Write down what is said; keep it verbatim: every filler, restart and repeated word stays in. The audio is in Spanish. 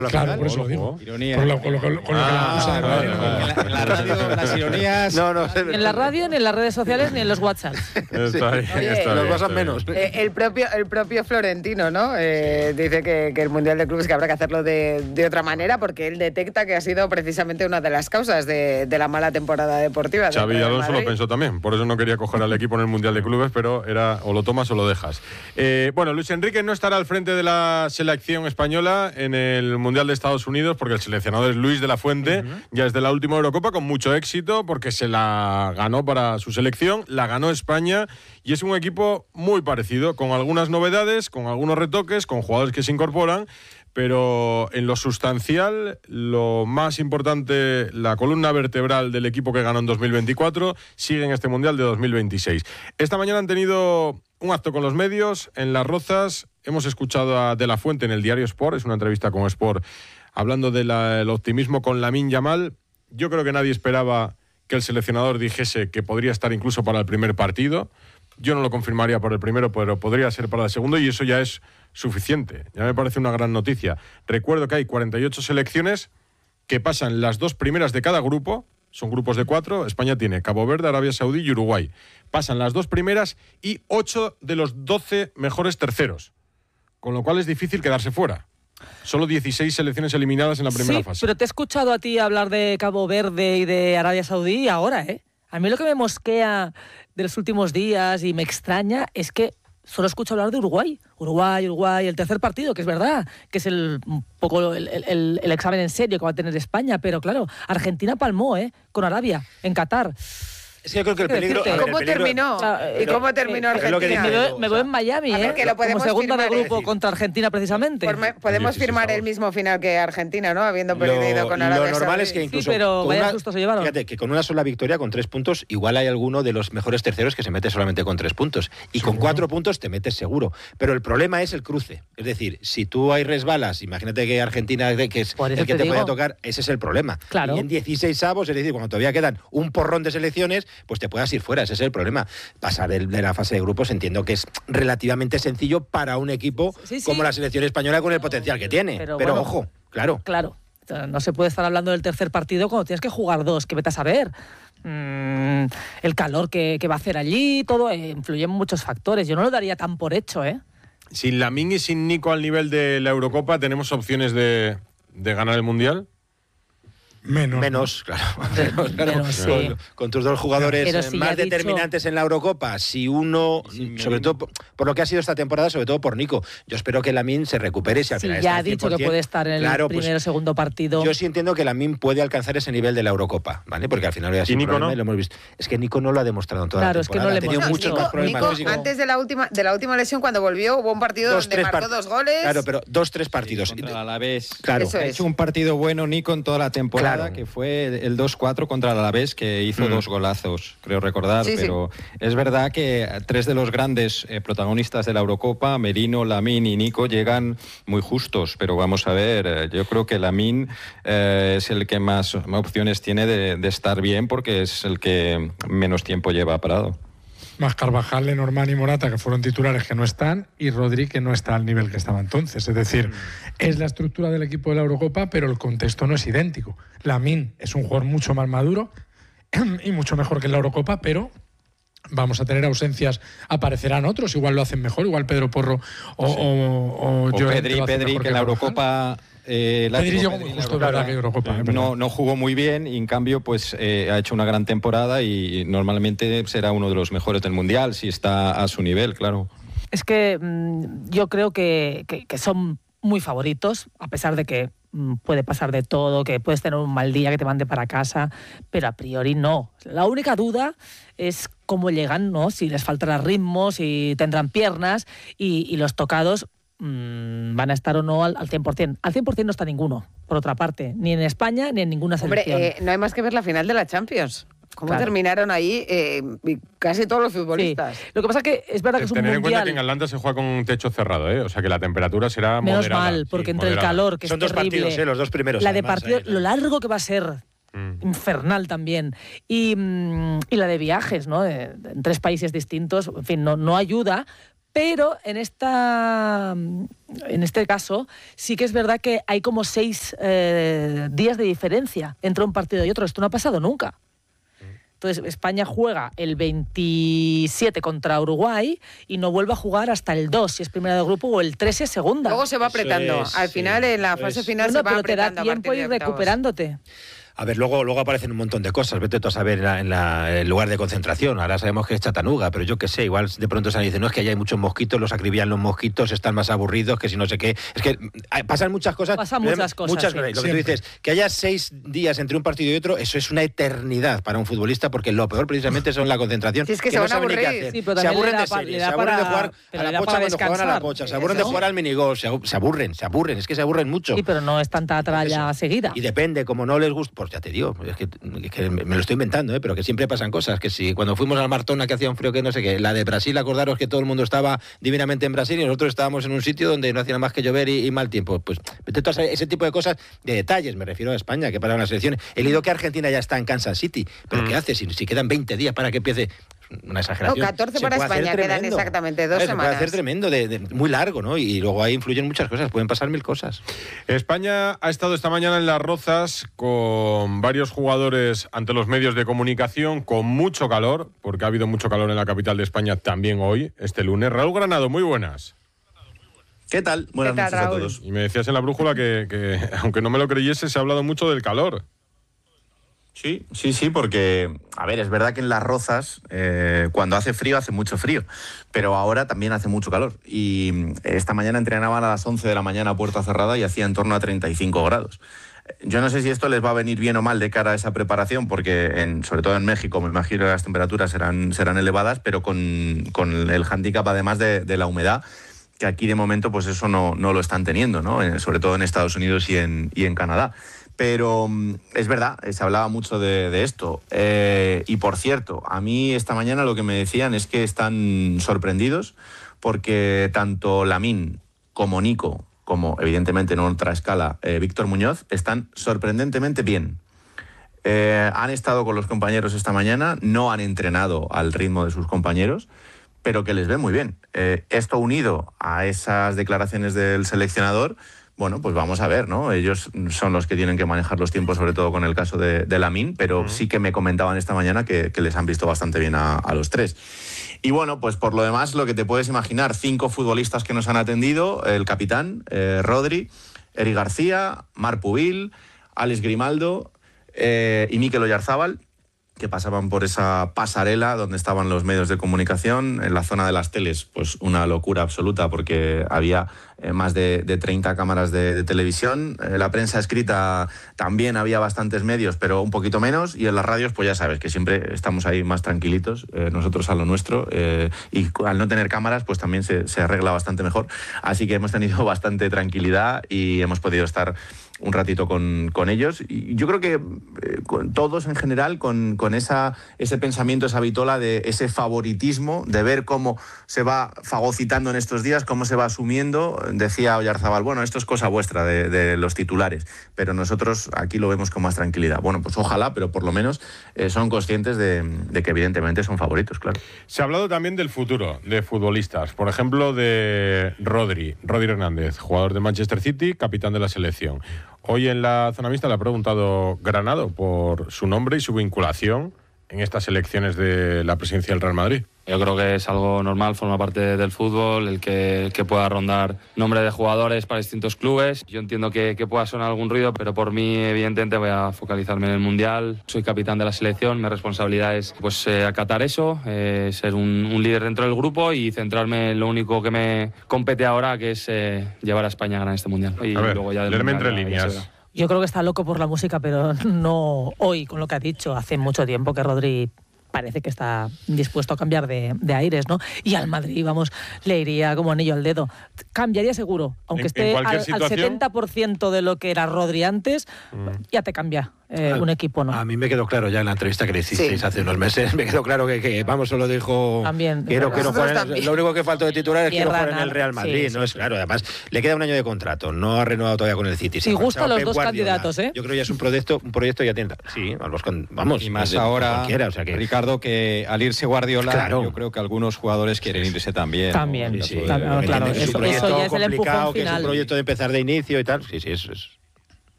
Claro, por eso lo digo. Ironía. Por lo, con lo, con lo, con lo ah, que la, vale, vale. En, la, en la radio, las ironías. No, no, Ni en la radio, ni en las redes sociales, ni en los WhatsApp. Está bien, Oye, está nos bien, basan está menos. bien. Eh, el propio el propio Florentino, ¿no? Eh, dice que, que el Mundial de Clubes que habrá que hacerlo de, de otra manera porque él detecta que ha sido precisamente una de las causas de, de la mala temporada deportiva. del Xabi Real Alonso lo Madrid. pensó también, por eso no quería coger al equipo en el Mundial de Clubes, pero era o lo tomas o lo dejas. Eh, bueno, Luis Enrique no estará al frente de la selección española en el Mundial de Estados Unidos porque el seleccionador es Luis de la Fuente, uh-huh. ya es de la última Eurocopa con mucho éxito porque se la ganó para su selección, la ganó España y es un equipo muy parecido, con algunas novedades, con algunos retoques, con jugadores que se incorporan, pero en lo sustancial, lo más importante, la columna vertebral del equipo que ganó en dos mil veinticuatro sigue en este Mundial de dos mil veintiséis. Esta mañana han tenido un acto con los medios en Las Rozas. Hemos escuchado a De la Fuente en el diario Sport, es una entrevista con Sport, hablando del optimismo con Lamine Yamal. Yo creo que nadie esperaba que el seleccionador dijese que podría estar incluso para el primer partido. Yo no lo confirmaría para el primero, pero podría ser para el segundo y eso ya es suficiente. Ya me parece una gran noticia. Recuerdo que hay cuarenta y ocho selecciones que pasan las dos primeras de cada grupo. Son grupos de cuatro. España tiene Cabo Verde, Arabia Saudí y Uruguay. Pasan las dos primeras y ocho de los doce mejores terceros. Con lo cual es difícil quedarse fuera. Solo dieciséis selecciones eliminadas en la primera sí, fase. Pero te he escuchado a ti hablar de Cabo Verde y de Arabia Saudí ahora, ¿eh? A mí lo que me mosquea de los últimos días y me extraña es que solo escucho hablar de Uruguay. Uruguay, Uruguay, el tercer partido, que es verdad, que es el, un poco el, el, el examen en serio que va a tener España. Pero claro, Argentina palmó, ¿eh? Con Arabia, en Qatar. Es que yo creo que el peligro... ¿Y cómo el peligro, terminó? ¿Y cómo terminó Argentina? Me veo, me veo en Miami, ¿eh? Que lo como segunda de grupo decir, contra Argentina, precisamente. Por, podemos firmar el mismo final que Argentina, ¿no? Habiendo perdido lo, con Arabia Lo normal Saudí. es que incluso... Sí, pero vaya una, susto se llevaron. Fíjate, que con una sola victoria, con tres puntos, igual hay alguno de los mejores terceros que se mete solamente con tres puntos. Y ¿seguro? Con cuatro puntos te metes seguro. Pero el problema es el cruce. Es decir, si tú hay resbalas, imagínate que Argentina, que es el que te, te puede tocar, ese es el problema. Claro. Y en dieciséis avos, es decir, cuando todavía quedan un porrón de selecciones, pues te puedas ir fuera. Ese es el problema. Pasar el, de la fase de grupos entiendo que es relativamente sencillo para un equipo sí, sí. como la selección española con el potencial que tiene. Pero, pero bueno, ojo, claro. Claro. No se puede estar hablando del tercer partido cuando tienes que jugar dos. ¿Qué vete a saber? Mm, el calor que, que va a hacer allí, todo eh, influye en muchos factores. Yo no lo daría tan por hecho, ¿eh? Sin Lamine y sin Nico al nivel de la Eurocopa, ¿tenemos opciones de, de ganar el Mundial? Menos. Menos, claro. Menos, claro. Menos, sí. con, con tus dos jugadores si más determinantes dicho... en la Eurocopa, si uno, sí, sobre todo por, por lo que ha sido esta temporada, sobre todo por Nico, yo espero que Lamine se recupere. Si al sí, final ya está ha dicho que puede estar en el claro, primero o pues, segundo partido. Yo sí entiendo que Lamine puede alcanzar ese nivel de la Eurocopa, ¿vale? Porque al final ¿Y Nico no? lo hemos visto. Es que Nico no lo ha demostrado en toda claro, la temporada. Es que no le ha tenido hemos muchos Nico, más problemas Nico, físicos. antes de la última de la última lesión, cuando volvió, hubo un partido dos, donde marcó part... dos goles. Claro, pero dos, tres partidos. Sí, contra el Alavés. Claro. Eso ha hecho un partido bueno Nico en toda la temporada, claro. que fue el dos cuatro contra el Alavés, que hizo mm. dos golazos, creo recordar, sí, pero sí. es verdad que tres de los grandes eh, protagonistas de la Eurocopa, Merino, Lamine y Nico, llegan muy justos, pero vamos a ver, eh, yo creo que Lamine eh, es el que más opciones tiene de, de estar bien, porque es el que menos tiempo lleva parado. Más Carvajal, Lenormand y Morata, que fueron titulares que no están, y Rodri, que no está al nivel que estaba entonces. Es decir, mm. es la estructura del equipo de la Eurocopa, pero el contexto no es idéntico. Lamine es un jugador mucho más maduro y mucho mejor que en la Eurocopa, pero vamos a tener ausencias, aparecerán otros, igual lo hacen mejor, igual Pedro Porro o, sí. o, o, o Pedri, Pedri que en la Eurocopa... Eh, Pedri llegó muy justo, verdad, que Eurocopa, eh, no, no jugó muy bien y en cambio pues eh, ha hecho una gran temporada y normalmente será uno de los mejores del Mundial si está a su nivel, claro. Es que mmm, yo creo que, que, que son muy favoritos, a pesar de que mmm, puede pasar de todo, que puedes tener un mal día que te mande para casa, pero a priori no. La única duda es cómo llegan, ¿no? Si les faltará ritmo, si tendrán piernas y, y los tocados van a estar o no al, al cien por ciento. Al cien por ciento no está ninguno, por otra parte, ni en España ni en ninguna selección. Hombre, eh, no hay más que ver la final de la Champions. ¿Cómo claro. terminaron ahí eh, casi todos los futbolistas? Sí. Lo que pasa es que es verdad que es un Tener mundial... en cuenta que en Atlanta se juega con un techo cerrado, ¿eh? O sea que la temperatura será menos moderada. mal, porque sí, entre moderada. el calor, que son es dos terrible, partidos, ¿eh? Los dos primeros. La además, de partido, ahí, lo largo que va a ser... Mm. Infernal también. Y, y la de viajes, ¿no? De, de, en tres países distintos, en fin, no, no ayuda... Pero en esta en este caso sí que es verdad que hay como seis eh, días de diferencia entre un partido y otro. Esto no ha pasado nunca. Entonces España juega el veintisiete contra Uruguay y no vuelve a jugar hasta el dos, si es primera de grupo, o el tres si es segunda. Luego se va apretando. Es, Al final, sí. en la fase final bueno, se va pero apretando. Te da tiempo ir recuperándote. A ver, luego, luego aparecen un montón de cosas. Vete tú a saber en, la, en la, el lugar de concentración. Ahora sabemos que es Chattanooga, pero yo qué sé, igual de pronto se dice, no, es que allá hay muchos mosquitos, los acribillan los mosquitos, están más aburridos, que si no sé qué. Es que pasan muchas cosas. Pasan muchas cosas. Muchas sí. cosas. Lo que tú dices, que haya seis días entre un partido y otro, eso es una eternidad para un futbolista, porque lo peor precisamente son la concentración. Si es que, que se no van a aburrir. Sí, se aburren de series, se aburren de jugar a la pocha cuando juegan a la pocha, se aburren de jugar al minigol, se aburren, se aburren, es que se aburren mucho. Sí, pero no es tanta tralla seguida. Y depende, como no les gusta, pues ya te digo, es que Es que me lo estoy inventando, ¿eh? Pero que siempre pasan cosas. Que si cuando fuimos al Martona, que hacía un frío que no sé qué, la de Brasil, acordaros que todo el mundo estaba divinamente en Brasil y nosotros estábamos en un sitio donde no hacía nada más que llover y, y mal tiempo. Pues ese tipo de cosas, de detalles, me refiero a España, que pasaron las elecciones. He leído que Argentina ya está en Kansas City, pero mm. ¿qué hace? Si, si quedan veinte días para que empiece... Una exageración. No, catorce para España, quedan exactamente dos ¿sabes? semanas. Se puede hacer tremendo, de, de, muy largo, ¿no? Y luego ahí influyen muchas cosas, pueden pasar mil cosas. España ha estado esta mañana en Las Rozas con varios jugadores ante los medios de comunicación, con mucho calor, porque ha habido mucho calor en la capital de España también hoy, este lunes. Raúl Granado, muy buenas. ¿Qué tal? Buenas ¿Qué tal, noches Raúl? a todos. Y me decías en la brújula que, que, aunque no me lo creyese, se ha hablado mucho del calor. Sí, sí, sí, porque, a ver, es verdad que en Las Rozas, eh, cuando hace frío, hace mucho frío, pero ahora también hace mucho calor. Y esta mañana entrenaban a las once de la mañana a puerta cerrada y hacía en torno a treinta y cinco grados. Yo no sé si esto les va a venir bien o mal de cara a esa preparación, porque en, sobre todo en México me imagino que las temperaturas serán, serán elevadas, pero con, con el hándicap además de, de la humedad, que aquí de momento pues eso no, no lo están teniendo, ¿no? Eh, sobre todo en Estados Unidos y en, y en Canadá. Pero es verdad, se hablaba mucho de, de esto. Eh, y por cierto, a mí esta mañana lo que me decían es que están sorprendidos porque tanto Lamine como Nico, como evidentemente en otra escala eh, Víctor Muñoz, están sorprendentemente bien. Eh, han estado con los compañeros esta mañana, no han entrenado al ritmo de sus compañeros, pero que les ve muy bien. Eh, esto unido a esas declaraciones del seleccionador, bueno, pues vamos a ver, ¿no? Ellos son los que tienen que manejar los tiempos, sobre todo con el caso de, de Lamine, pero uh-huh. sí que me comentaban esta mañana que, que les han visto bastante bien a, a los tres. Y bueno, pues por lo demás, lo que te puedes imaginar, cinco futbolistas que nos han atendido, el capitán, eh, Rodri, Eric García, Marc Pubil, Alex Grimaldo eh, y Mikel Oyarzábal, que pasaban por esa pasarela donde estaban los medios de comunicación. En la zona de las teles, pues una locura absoluta, porque había eh, más de, de treinta cámaras de, de televisión. Eh, la prensa escrita también había bastantes medios, pero un poquito menos. Y en las radios, pues ya sabes, que siempre estamos ahí más tranquilitos, eh, nosotros a lo nuestro. Eh, y al no tener cámaras, pues también se, se arregla bastante mejor. Así que hemos tenido bastante tranquilidad y hemos podido estar un ratito con, con ellos. Y yo creo que eh, con todos en general, con, con esa, ese pensamiento, esa vitola de ese favoritismo, de ver cómo se va fagocitando en estos días, cómo se va asumiendo. Decía Oyarzábal, bueno, esto es cosa vuestra de, de los titulares, pero nosotros aquí lo vemos con más tranquilidad. Bueno, pues ojalá, pero por lo menos eh, son conscientes de, de que evidentemente son favoritos, claro. Se ha hablado también del futuro de futbolistas, por ejemplo de Rodri, Rodri Hernández, jugador de Manchester City, capitán de la selección. Hoy en la zona mixta le ha preguntado Granado por su nombre y su vinculación en estas elecciones de la presidencia del Real Madrid. Yo creo que es algo normal, forma parte del fútbol, el que, el que pueda rondar nombre de jugadores para distintos clubes. Yo entiendo que, que pueda sonar algún ruido, pero por mí, evidentemente, voy a focalizarme en el Mundial. Soy capitán de la selección, mi responsabilidad es pues, eh, acatar eso, eh, ser un, un líder dentro del grupo y centrarme en lo único que me compete ahora, que es eh, llevar a España a ganar este Mundial. Y a ver, luego ya leerme entre líneas. Yo creo que está loco por la música, pero no hoy, con lo que ha dicho. Hace mucho tiempo que Rodri parece que está dispuesto a cambiar de, de aires, ¿no? Y al Madrid, vamos, le iría como anillo al dedo. Cambiaría seguro, aunque esté al, al setenta por ciento de lo que era Rodri antes, mm. ya te cambia eh, un equipo, ¿no? A mí me quedó claro ya en la entrevista que le hicisteis sí. hace unos meses, me quedó claro que, que vamos, solo dijo... También. Quiero, quiero jugar en, lo único que falta de titular es quiero jugar en el Real Madrid, sí, ¿no? Sí, es claro, además, le queda un año de contrato, no ha renovado todavía con el City. Sí, gusta a los Pep dos Guardiola. Candidatos, ¿eh? Yo creo que ya es un proyecto, un proyecto ya tiene... Sí, vamos, con, vamos y más ahora, cualquiera, o sea que... Ricardo, Gerardo, que al irse Guardiola, claro. yo creo que algunos jugadores quieren irse también. También, ¿no? sí, de... claro, claro. Es un Eso, proyecto eso ya es el complicado, empujón que es final. un proyecto de empezar de inicio y tal. Sí, sí, eso es.